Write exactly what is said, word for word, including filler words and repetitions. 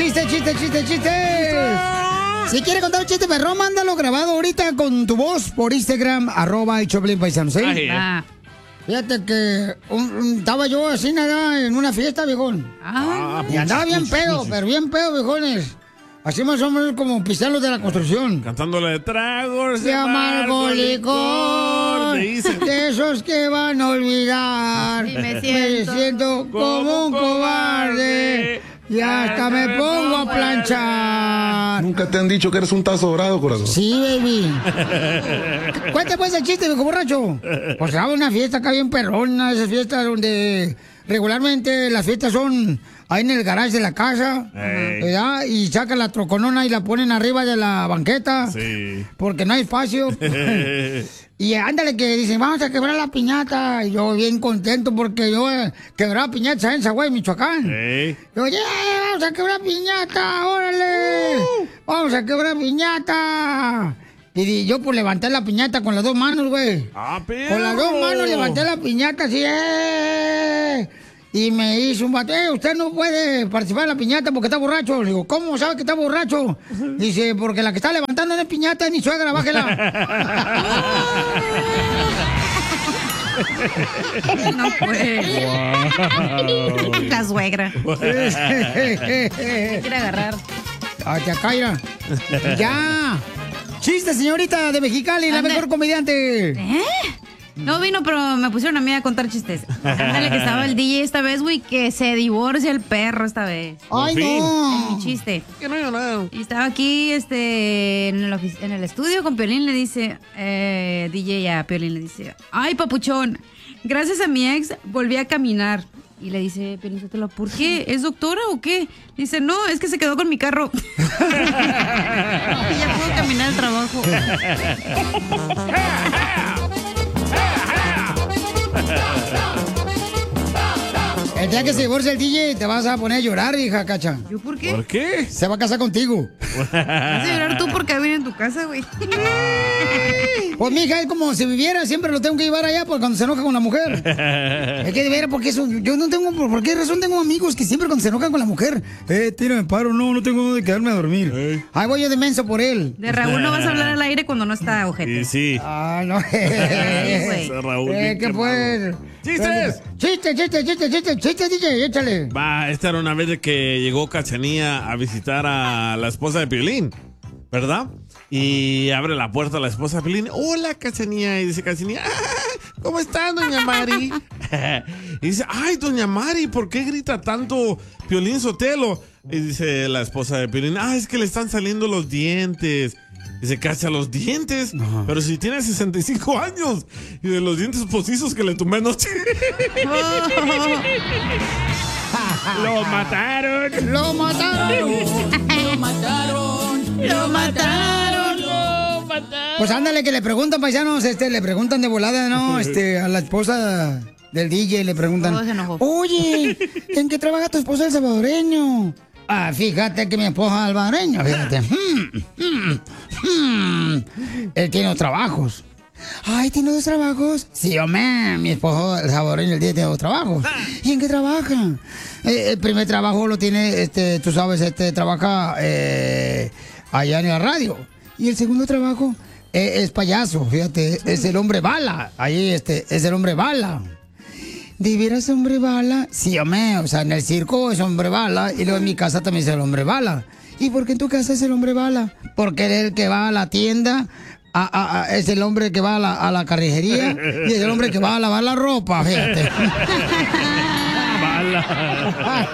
chiste, chiste, chiste, chiste. Si quiere contar un chiste perrón, mándalo grabado ahorita con tu voz por Instagram, arroba y Choplin Paisanos, ¿eh? Ah. Fíjate que un- un- estaba yo así nada en una fiesta, viejón. Ah, Y andaba bien puchis, pedo, puchis. pero bien pedo, viejones. Así más o menos como pisteros de la construcción. Cantándole de tragos De amargo licor, te dicen. de esos que van a olvidar. Sí, me siento. siento como un cobarde y hasta me pongo a planchar. Nunca te han dicho que eres un tazo dorado, corazón. Sí, baby. Cuéntame pues el chiste, viejo borracho. Pues estaba una fiesta acá bien perrona, esas fiestas donde regularmente las fiestas son ahí en el garage de la casa, Ey. ¿verdad? Y sacan la troconona y la ponen arriba de la banqueta. Sí. Porque no hay espacio. Y ándale que dicen, vamos a quebrar la piñata. Y yo bien contento porque yo eh, quebraba piñatas en Zaguay, Michoacán. Ey. Yo, yeah, vamos a quebrar piñata, órale. Vamos a quebrar piñata. Y di- yo pues levanté la piñata con las dos manos, güey. ¡Ah, perro! Con las dos manos levanté la piñata así, ¡eh! Y me hizo un vato, "Eh, usted no puede participar en la piñata porque está borracho". Le digo, ¿cómo sabe que está borracho? Dice, porque la que está levantando no es piñata, es mi suegra, bájela. no pues. La suegra. Quiere agarrar. Ay, te caira. Ya. Chiste, señorita de Mexicali, la Ande. mejor comediante. ¿Eh? No vino, pero me pusieron a mí a contar chistes. Ándale, que estaba el D J esta vez, güey, que se divorcia el perro esta vez. Ay, fin. Es no. mi chiste. Que no, yo no. Y estaba aquí, este, en el, ofici- en el estudio con Piolín, le dice, eh, D J a Piolín, le dice, ay, papuchón, gracias a mi ex volví a caminar. Y le dice Piolín Sotelo, ¿por qué? ¿Es doctora o qué? Dice, no, es que se quedó con mi carro. Y ya puedo caminar al trabajo. El día que se divorcie el D J, te vas a poner a llorar, hija, cacha. ¿Yo por qué? ¿Por qué? Se va a casar contigo. Vas a llorar tú porque vine en tu casa, güey. Pues, mija, es como si viviera, siempre lo tengo que llevar allá porque cuando se enoja con la mujer. Es que de veras, porque eso, yo no tengo, ¿por por qué razón tengo amigos que siempre cuando se enojan con la mujer? Eh, tírame paro, no, no tengo dónde quedarme a dormir. Ey. Ahí voy yo de menso por él. De Raúl no vas a hablar al aire cuando no está Y ojete. sí. Ah, no. güey. Ese Raúl, Eh, bien ¿qué quemado. pues? ¡Chistes! Chiste, chiste, chiste, chiste, chiste, D J, échale. Va, esta era una vez de que llegó Cachanía a visitar a la esposa de Piolín, ¿verdad? Y abre la puerta a la esposa de Piolín. Hola, Cachanía. Y dice Cachanía, "Ah, ¿cómo está, doña Mari?" Y dice, ay, doña Mari, ¿por qué grita tanto Piolín Sotelo? Y dice la esposa de Piolín, ah, es que le están saliendo los dientes. Dice, ¿cacha los dientes? Pero si tiene sesenta y cinco años. Y de los dientes postizos que le tumbé anoche. ¡Lo mataron! ¡Lo mataron! ¡Lo mataron! ¡Lo mataron! ¡Lo mataron! Pues ándale, que le preguntan, paisanos, este, le preguntan de volada, ¿no? Este, a la esposa del D J le preguntan, Todo se enojó. oye, ¿en qué trabaja tu esposa el salvadoreño? Ah, fíjate que mi esposa es salvadoreña, fíjate. Hmm, hmm, hmm. Él tiene dos trabajos. Ay, ¿tiene dos trabajos? Sí, hombre, mi esposo, el salvadoreño, el día tiene dos trabajos. ¿Y en qué trabaja? Eh, el primer trabajo lo tiene, este, tú sabes, este, trabaja eh, allá en la radio. Y el segundo trabajo eh, es payaso, fíjate, es el hombre bala. Ahí, este, es el hombre bala. ¿De veras hombre bala? Sí, hombre, o sea, en el circo es hombre bala y luego en mi casa también es el hombre bala. ¿Y por qué en tu casa es el hombre bala? Porque él es el que va a la tienda, a- a- a- es el hombre que va a la, a la carnicería y es el hombre que va a lavar la ropa, fíjate. Bala.